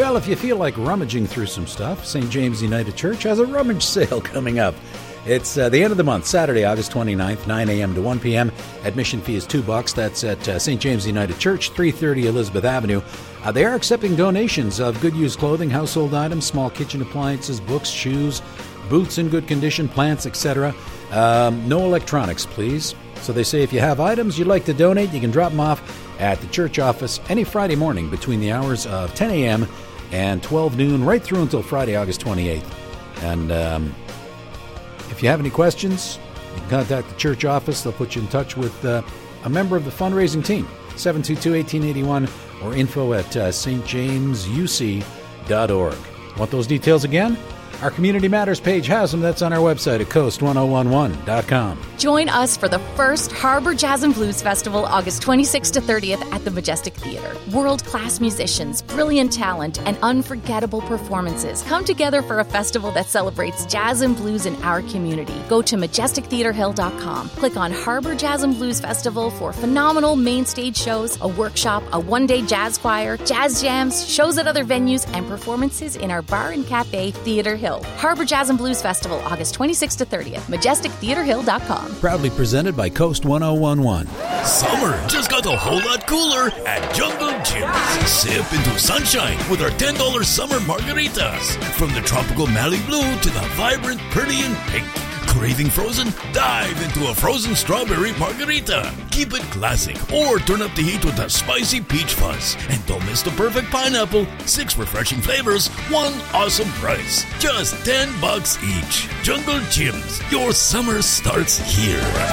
Well, if you feel like rummaging through some stuff, St. James United Church has a rummage sale coming up. It's the end of the month, Saturday, August 29th, 9 a.m. to 1 p.m. Admission fee is $2. That's at St. James United Church, 330 Elizabeth Avenue. They are accepting donations of good used clothing, household items, small kitchen appliances, books, shoes, boots in good condition, plants, etc. No electronics, please. So they say if you have items you'd like to donate, you can drop them off at the church office any Friday morning between the hours of 10 a.m. and 12 noon, right through until Friday, August 28th. And if you have any questions, you can contact the church office. They'll put you in touch with a member of the fundraising team, 722-1881, or info at stjamesuc.org. Want those details again? Our Community Matters page has them. That's on our website at coast1011.com. Join us for the first Harbor Jazz and Blues Festival, August 26th to 30th at the Majestic Theatre. World-class musicians, brilliant talent, and unforgettable performances come together for a festival that celebrates jazz and blues in our community. Go to majestictheatrehill.com. Click on Harbor Jazz and Blues Festival for phenomenal main stage shows, a workshop, a one-day jazz choir, jazz jams, shows at other venues, and performances in our bar and cafe, Theatre Hill. Harbor Jazz and Blues Festival, August 26th to 30th. majestictheatrehill.com. Proudly presented by Coast 1011. Summer just got a whole lot cooler at Jungle Gyms. Sip into sunshine with our $10 summer margaritas. From the tropical Mali Blue to the vibrant Persian Pink. Craving frozen? Dive into a frozen strawberry margarita. Keep it classic or turn up the heat with a spicy peach fuzz. And don't miss the perfect pineapple. 6 refreshing flavors, 1 awesome price. Just $10 each. Jungle Gyms. Your summer starts here.